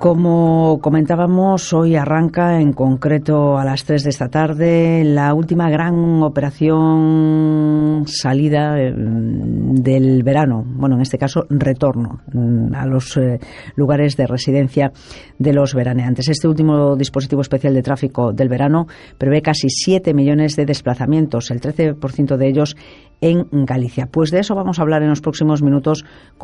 Como comentábamos, hoy arranca en concreto a las 3 de esta tarde la última gran operación salida del verano, bueno, en este caso retorno a los lugares de residencia de los veraneantes. Este último dispositivo especial de tráfico del verano prevé casi 7 millones de desplazamientos, el 13% de ellos en Galicia. Pues de eso vamos a hablar en los próximos minutos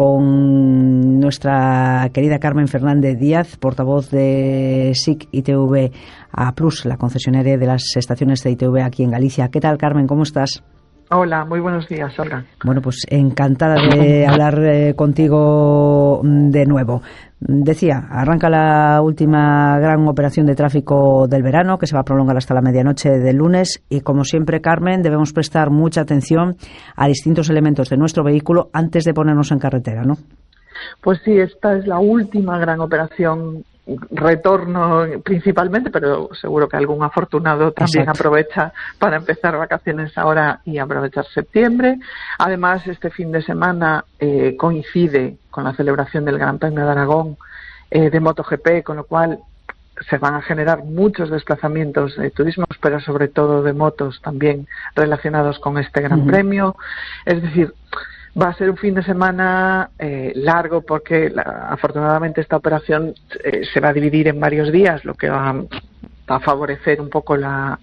con nuestra querida Carmen Fernández Díaz, portavoz de SIC ITV A+, la concesionaria de las estaciones de ITV aquí en Galicia. ¿Qué tal, Carmen? ¿Cómo estás? Hola, muy buenos días, Olga. Bueno, pues encantada de hablar contigo de nuevo. Decía, arranca la última gran operación de tráfico del verano, que se va a prolongar hasta la medianoche del lunes, y como siempre, Carmen, debemos prestar mucha atención a distintos elementos de nuestro vehículo antes de ponernos en carretera, ¿no? Pues sí, esta es la última gran operación, retorno principalmente, pero seguro que algún afortunado también aprovecha para empezar vacaciones ahora y aprovechar septiembre. Además, este fin de semana coincide con la celebración del Gran Premio de Aragón de MotoGP, con lo cual se van a generar muchos desplazamientos de turismos, pero sobre todo de motos también relacionados con este Gran Premio. Es decir, va a ser un fin de semana largo porque afortunadamente esta operación se va a dividir en varios días, lo que va a favorecer un poco la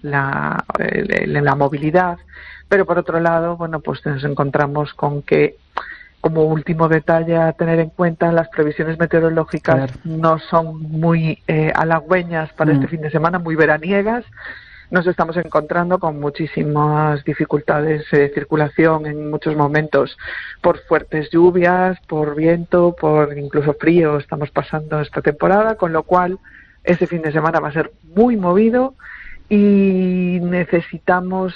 movilidad. Pero por otro lado, bueno, pues nos encontramos con que, como último detalle a tener en cuenta, las previsiones meteorológicas no son muy halagüeñas para este fin de semana, muy veraniegas. Nos estamos encontrando con muchísimas dificultades de circulación en muchos momentos por fuertes lluvias, por viento, por incluso frío estamos pasando esta temporada, con lo cual este fin de semana va a ser muy movido y necesitamos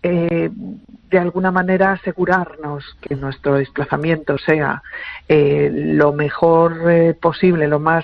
de alguna manera asegurarnos que nuestro desplazamiento sea lo mejor posible, lo más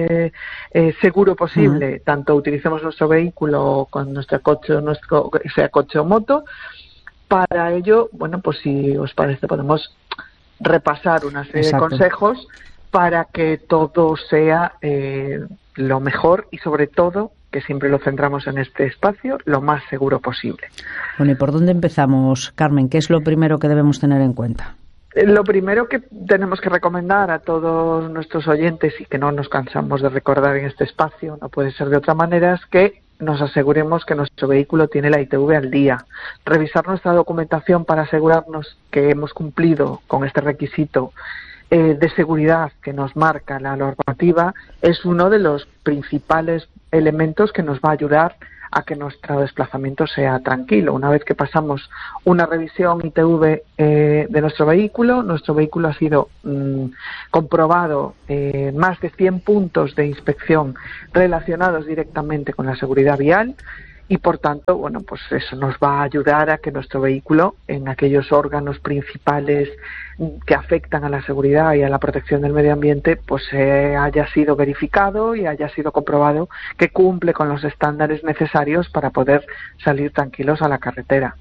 seguro posible, tanto utilicemos nuestro vehículo con nuestro coche, sea coche o moto. Para ello, bueno, pues si os parece podemos repasar una serie de consejos para que todo sea lo mejor y sobre todo, que siempre lo centramos en este espacio, lo más seguro posible. Bueno, ¿y por dónde empezamos, Carmen? ¿Qué es lo primero que debemos tener en cuenta? Lo primero que tenemos que recomendar a todos nuestros oyentes, y que no nos cansamos de recordar en este espacio, no puede ser de otra manera, es que nos aseguremos que nuestro vehículo tiene la ITV al día. Revisar nuestra documentación para asegurarnos que hemos cumplido con este requisito de seguridad que nos marca la normativa es uno de los principales elementos que nos va a ayudar a que nuestro desplazamiento sea tranquilo. Una vez que pasamos una revisión ITV de nuestro vehículo ha sido comprobado más de 100 puntos de inspección relacionados directamente con la seguridad vial. Y por tanto, bueno, pues eso nos va a ayudar a que nuestro vehículo, en aquellos órganos principales que afectan a la seguridad y a la protección del medio ambiente, pues haya sido verificado y haya sido comprobado que cumple con los estándares necesarios para poder salir tranquilos a la carretera.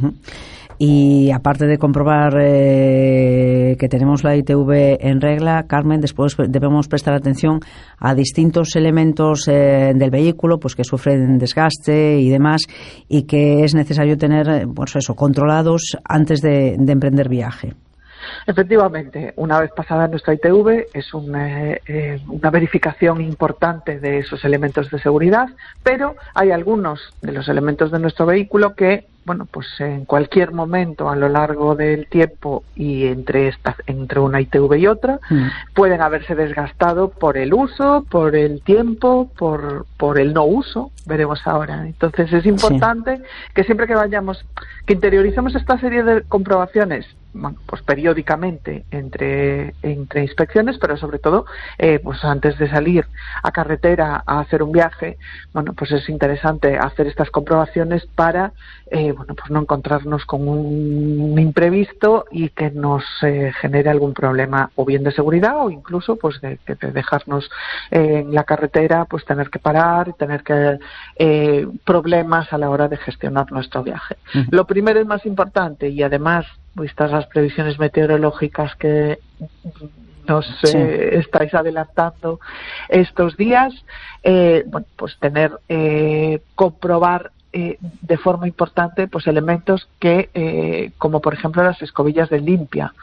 Y aparte de comprobar que tenemos la ITV en regla, Carmen, después debemos prestar atención a distintos elementos del vehículo, pues que sufren desgaste y demás, y que es necesario tener, pues eso, controlados antes de emprender viaje. Efectivamente, una vez pasada nuestra ITV es una verificación importante de esos elementos de seguridad, pero hay algunos de los elementos de nuestro vehículo que, bueno, pues en cualquier momento a lo largo del tiempo y entre una ITV y otra pueden haberse desgastado por el uso, por el tiempo, por el no uso, veremos ahora. Entonces es importante que siempre que interioricemos esta serie de comprobaciones, bueno, pues periódicamente entre inspecciones, pero sobre todo pues antes de salir a carretera a hacer un viaje, bueno, pues es interesante hacer estas comprobaciones para bueno, pues no encontrarnos con un imprevisto y que nos genere algún problema o bien de seguridad o incluso pues de dejarnos en la carretera, pues tener que parar y tener que problemas a la hora de gestionar nuestro viaje. Lo primero y más importante, y además vistas las previsiones meteorológicas que nos estáis adelantando estos días, bueno, pues comprobar de forma importante pues elementos que como por ejemplo las escobillas de limpia.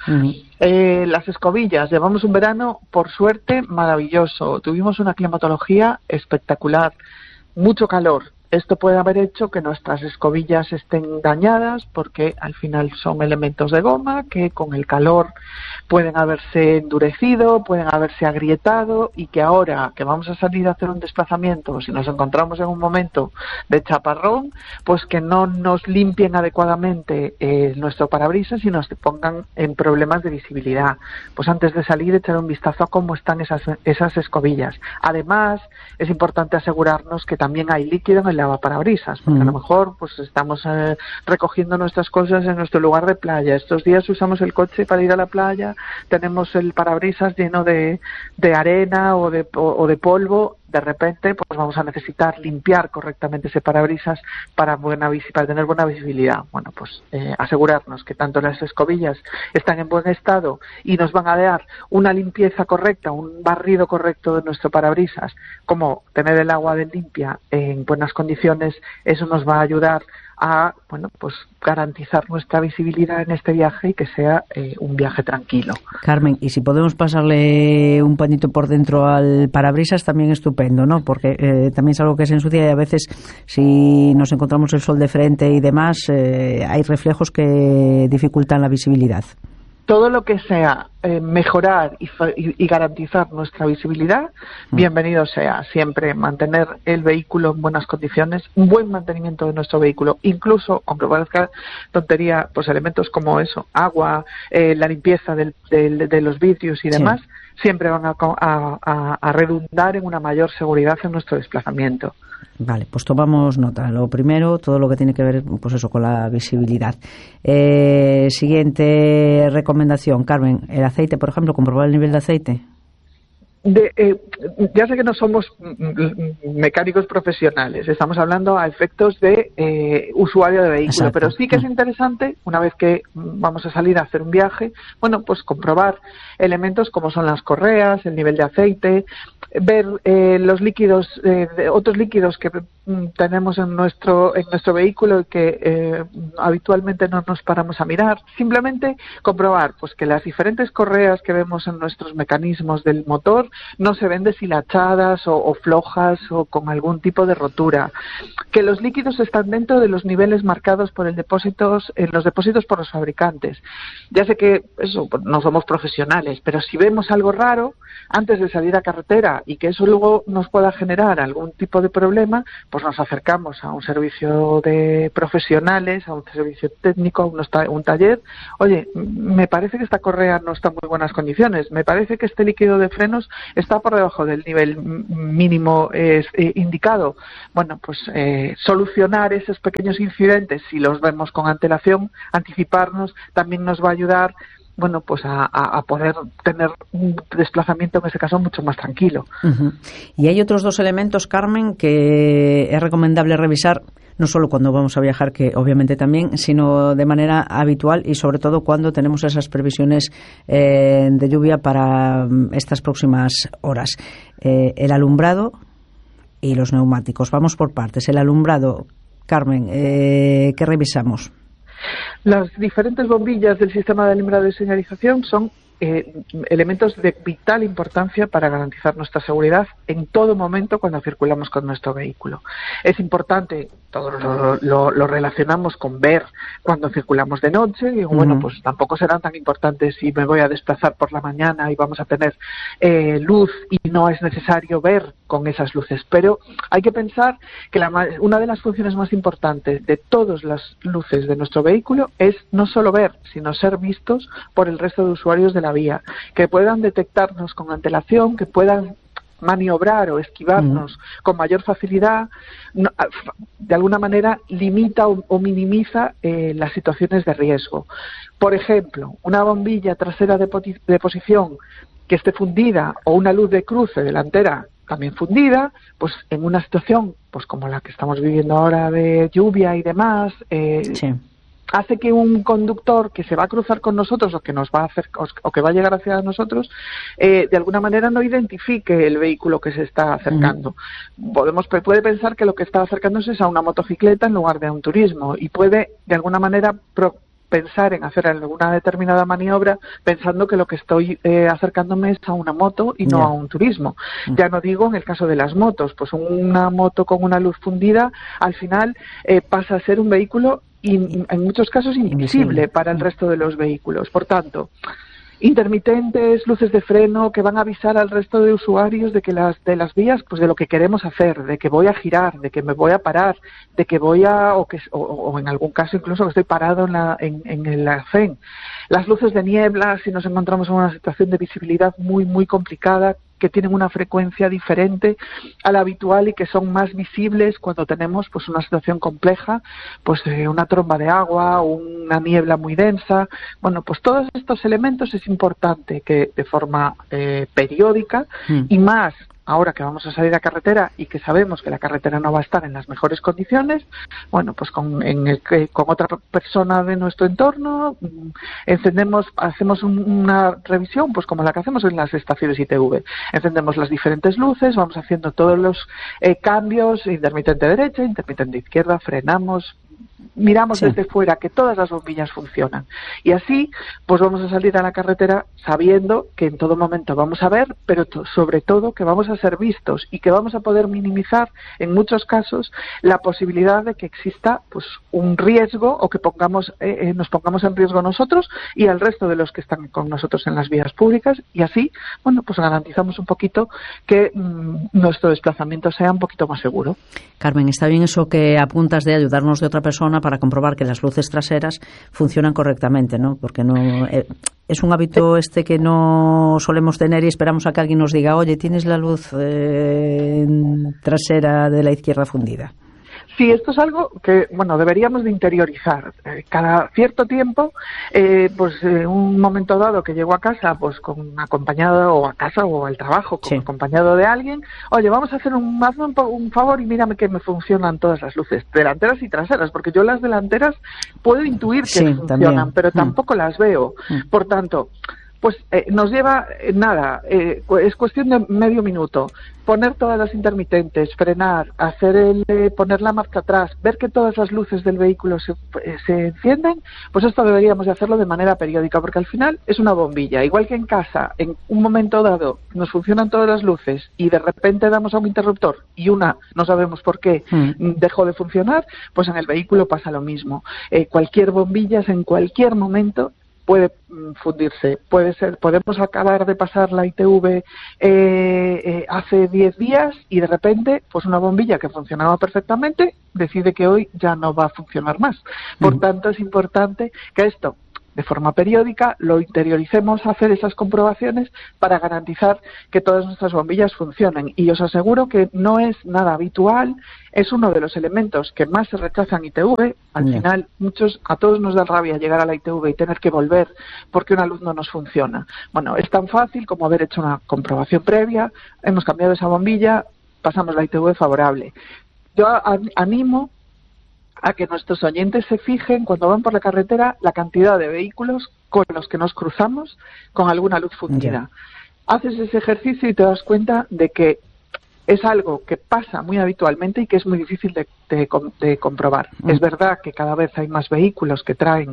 Las escobillas, llevamos un verano por suerte maravilloso, tuvimos una climatología espectacular, mucho calor. Esto puede haber hecho que nuestras escobillas estén dañadas porque al final son elementos de goma que con el calor pueden haberse endurecido, pueden haberse agrietado, y que ahora que vamos a salir a hacer un desplazamiento, si nos encontramos en un momento de chaparrón, pues que no nos limpien adecuadamente nuestro parabrisas y nos pongan en problemas de visibilidad. Pues antes de salir, echar un vistazo a cómo están esas escobillas. Además, es importante asegurarnos que también hay líquido en el lavaparabrisas, porque a lo mejor pues estamos recogiendo nuestras cosas en nuestro lugar de playa. Estos días usamos el coche para ir a la playa, tenemos el parabrisas lleno de arena o de polvo. De repente pues vamos a necesitar limpiar correctamente ese parabrisas para tener buena visibilidad. Bueno, pues asegurarnos que tanto las escobillas están en buen estado y nos van a dar una limpieza correcta, un barrido correcto de nuestro parabrisas, como tener el agua de limpia en buenas condiciones. Eso nos va a ayudar a, bueno, pues garantizar nuestra visibilidad en este viaje y que sea un viaje tranquilo. Carmen, y si podemos pasarle un pañito por dentro al parabrisas, también estupendo, ¿no? Porque también es algo que se ensucia y a veces, si nos encontramos el sol de frente y demás, hay reflejos que dificultan la visibilidad. Todo lo que sea mejorar y garantizar nuestra visibilidad, bienvenido sea. Siempre mantener el vehículo en buenas condiciones, un buen mantenimiento de nuestro vehículo, incluso, aunque parezca tontería, pues elementos como eso, agua, la limpieza de los vidrios y demás, siempre van a redundar en una mayor seguridad en nuestro desplazamiento. Vale, pues tomamos nota. Lo primero, todo lo que tiene que ver, pues eso, con la visibilidad. Siguiente recomendación, Carmen, el aceite, por ejemplo, comprobar el nivel de aceite. Ya sé que no somos mecánicos profesionales, estamos hablando a efectos de usuario de vehículo. Exacto. Pero sí que es interesante, una vez que vamos a salir a hacer un viaje, bueno, pues comprobar elementos como son las correas, el nivel de aceite, ver los líquidos, otros líquidos que tenemos en nuestro vehículo y que habitualmente no nos paramos a mirar. Simplemente comprobar pues que las diferentes correas que vemos en nuestros mecanismos del motor no se ven deshilachadas o flojas o con algún tipo de rotura, que los líquidos están dentro de los niveles marcados por los depósitos por los fabricantes. Ya sé que eso no somos profesionales, pero si vemos algo raro antes de salir a carretera y que eso luego nos pueda generar algún tipo de problema, pues nos acercamos a un servicio de profesionales, a un servicio técnico, a un taller. Oye, me parece que esta correa no está en muy buenas condiciones, me parece que este líquido de frenos está por debajo del nivel mínimo indicado. Bueno, pues solucionar esos pequeños incidentes, si los vemos con antelación, anticiparnos, también nos va a ayudar, bueno, pues a poder tener un desplazamiento, en este caso, mucho más tranquilo. Uh-huh. Y hay otros dos elementos, Carmen, que es recomendable revisar, no solo cuando vamos a viajar, que obviamente también, sino de manera habitual y sobre todo cuando tenemos esas previsiones de lluvia para estas próximas horas. El alumbrado y los neumáticos. Vamos por partes. El alumbrado, Carmen, ¿qué revisamos? Las diferentes bombillas del sistema de alumbrado y señalización son elementos de vital importancia para garantizar nuestra seguridad en todo momento cuando circulamos con nuestro vehículo. Es importante, todos lo relacionamos con ver cuando circulamos de noche, y bueno, pues tampoco serán tan importantes si me voy a desplazar por la mañana y vamos a tener luz y no es necesario ver con esas luces, pero hay que pensar que una de las funciones más importantes de todas las luces de nuestro vehículo es no solo ver, sino ser vistos por el resto de usuarios de la vía, que puedan detectarnos con antelación, que puedan maniobrar o esquivarnos con mayor facilidad. De alguna manera limita o minimiza las situaciones de riesgo. Por ejemplo, una bombilla trasera de posición que esté fundida o una luz de cruce delantera también fundida, pues en una situación pues como la que estamos viviendo ahora de lluvia y demás, hace que un conductor que se va a cruzar con nosotros o que nos va a hacer o que va a llegar hacia nosotros de alguna manera no identifique el vehículo que se está acercando. Puede pensar que lo que está acercándose es a una motocicleta en lugar de a un turismo, y puede de alguna manera pensar en hacer alguna determinada maniobra pensando que lo que estoy acercándome es a una moto y no a un turismo. Ya no digo en el caso de las motos, pues una moto con una luz fundida al final pasa a ser un vehículo en muchos casos invisible para el resto de los vehículos. Por tanto, intermitentes, luces de freno que van a avisar al resto de usuarios de que de las vías, pues de lo que queremos hacer, de que voy a girar, de que me voy a parar, de que voy a o en algún caso incluso que estoy parado en el arcén. Las luces de niebla, si nos encontramos en una situación de visibilidad muy muy complicada, que tienen una frecuencia diferente a la habitual y que son más visibles cuando tenemos pues una situación compleja, pues una tromba de agua, una niebla muy densa. Bueno, pues todos estos elementos es importante que de forma periódica y más ahora que vamos a salir a carretera y que sabemos que la carretera no va a estar en las mejores condiciones, bueno, pues con otra persona de nuestro entorno hacemos una revisión, pues como la que hacemos en las estaciones ITV. Encendemos las diferentes luces, vamos haciendo todos los cambios, intermitente derecha, intermitente izquierda, frenamos, miramos desde fuera que todas las bombillas funcionan, y así pues vamos a salir a la carretera sabiendo que en todo momento vamos a ver, pero sobre todo que vamos a ser vistos y que vamos a poder minimizar en muchos casos la posibilidad de que exista pues un riesgo o que nos pongamos en riesgo nosotros y al resto de los que están con nosotros en las vías públicas, y así bueno pues garantizamos un poquito que nuestro desplazamiento sea un poquito más seguro. Carmen, está bien eso que apuntas de ayudarnos de otra persona para comprobar que las luces traseras funcionan correctamente, ¿no? Porque no es un hábito que no solemos tener y esperamos a que alguien nos diga, oye, tienes la luz trasera de la izquierda fundida. Sí, esto es algo que, bueno, deberíamos de interiorizar. Cada cierto tiempo, un momento dado que llego a casa, pues acompañado, o a casa o al trabajo, acompañado de alguien, oye, vamos a hacer hazme un favor y mírame que me funcionan todas las luces, delanteras y traseras, porque yo las delanteras puedo intuir que funcionan, también, pero tampoco las veo. Por tanto, pues nos lleva nada, es cuestión de medio minuto, poner todas las intermitentes, frenar, poner la marcha atrás, ver que todas las luces del vehículo se encienden. Pues esto deberíamos de hacerlo de manera periódica, porque al final es una bombilla, igual que en casa, en un momento dado nos funcionan todas las luces y de repente damos a un interruptor y una no sabemos por qué dejó de funcionar, pues en el vehículo pasa lo mismo. Cualquier bombilla en cualquier momento puede fundirse. Podemos acabar de pasar la ITV hace 10 días y de repente pues una bombilla que funcionaba perfectamente decide que hoy ya no va a funcionar más. Por tanto, es importante que esto, de forma periódica, lo interioricemos a hacer esas comprobaciones para garantizar que todas nuestras bombillas funcionen. Y os aseguro que no es nada habitual, es uno de los elementos que más se rechazan ITV. Al final, a todos nos da rabia llegar a la ITV y tener que volver porque una luz no nos funciona. Bueno, es tan fácil como haber hecho una comprobación previa, hemos cambiado esa bombilla, pasamos la ITV favorable. Yo animo a que nuestros oyentes se fijen cuando van por la carretera la cantidad de vehículos con los que nos cruzamos con alguna luz fundida. Haces ese ejercicio y te das cuenta de que es algo que pasa muy habitualmente y que es muy difícil de comprobar. Es verdad que cada vez hay más vehículos que traen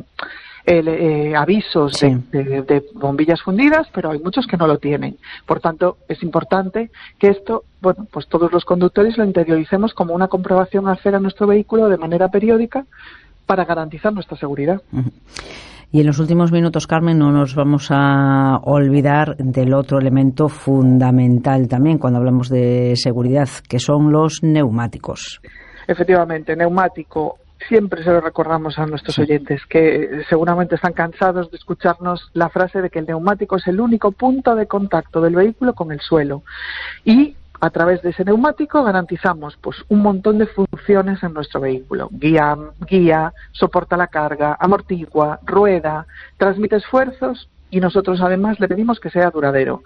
avisos de bombillas fundidas, pero hay muchos que no lo tienen. Por tanto, es importante que esto, bueno, pues todos los conductores lo interioricemos como una comprobación a hacer a nuestro vehículo de manera periódica para garantizar nuestra seguridad. Y en los últimos minutos, Carmen, no nos vamos a olvidar del otro elemento fundamental también cuando hablamos de seguridad, que son los neumáticos. Efectivamente, neumático. Siempre se lo recordamos a nuestros oyentes, que seguramente están cansados de escucharnos la frase de que el neumático es el único punto de contacto del vehículo con el suelo. Y a través de ese neumático garantizamos pues un montón de funciones en nuestro vehículo. Guía, soporta la carga, amortigua, rueda, transmite esfuerzos y nosotros además le pedimos que sea duradero.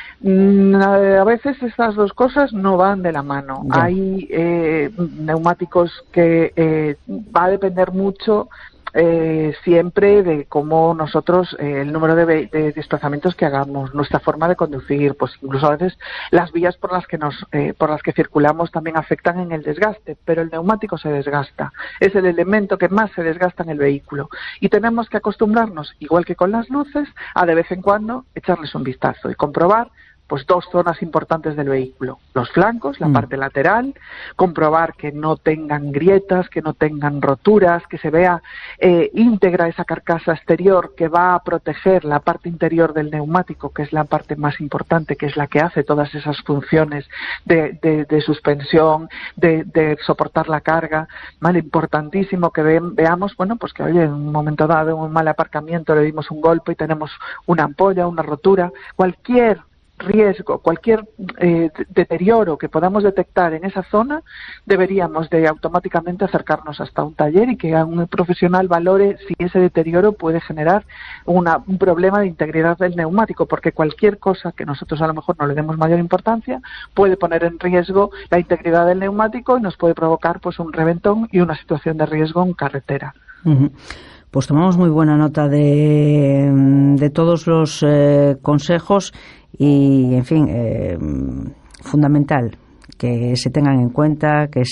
A veces estas dos cosas no van de la mano. Hay neumáticos que va a depender mucho siempre de cómo nosotros, el número de desplazamientos que hagamos, nuestra forma de conducir, pues incluso a veces las vías por las que circulamos también afectan en el desgaste, pero el neumático se desgasta, es el elemento que más se desgasta en el vehículo y tenemos que acostumbrarnos, igual que con las luces, a de vez en cuando echarles un vistazo y comprobar pues 2 zonas importantes del vehículo, los flancos, la parte lateral, comprobar que no tengan grietas, que no tengan roturas, que se vea íntegra esa carcasa exterior que va a proteger la parte interior del neumático, que es la parte más importante, que es la que hace todas esas funciones de suspensión, de soportar la carga, ¿vale? Importantísimo que veamos, bueno, pues que oye, en un momento dado, en un mal aparcamiento, le dimos un golpe y tenemos una ampolla, una rotura, cualquier riesgo, cualquier deterioro que podamos detectar en esa zona, deberíamos de automáticamente acercarnos hasta un taller y que un profesional valore si ese deterioro puede generar un problema de integridad del neumático, porque cualquier cosa que nosotros a lo mejor no le demos mayor importancia puede poner en riesgo la integridad del neumático y nos puede provocar pues un reventón y una situación de riesgo en carretera. Uh-huh. Pues tomamos muy buena nota de todos los consejos y, en fin, fundamental que se tengan en cuenta, que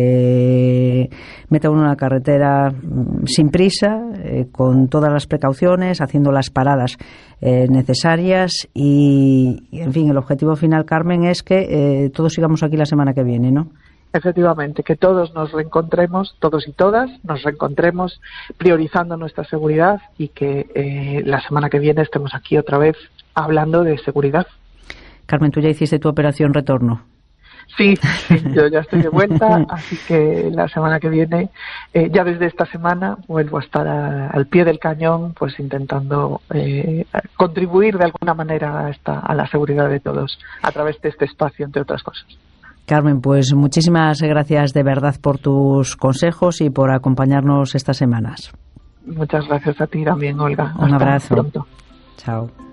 se meta uno en la carretera sin prisa, con todas las precauciones, haciendo las paradas necesarias y, en fin, el objetivo final, Carmen, es que todos sigamos aquí la semana que viene, ¿no? Efectivamente, que todos nos reencontremos, todos y todas, nos reencontremos priorizando nuestra seguridad y que la semana que viene estemos aquí otra vez hablando de seguridad. Carmen, ¿tú ya hiciste tu operación retorno? Sí, yo ya estoy de vuelta, así que la semana que viene, ya desde esta semana, vuelvo a estar al pie del cañón, pues intentando contribuir de alguna manera a la seguridad de todos a través de este espacio, entre otras cosas. Carmen, pues muchísimas gracias de verdad por tus consejos y por acompañarnos estas semanas. Muchas gracias a ti también, Olga. Un abrazo. Hasta pronto. Chao.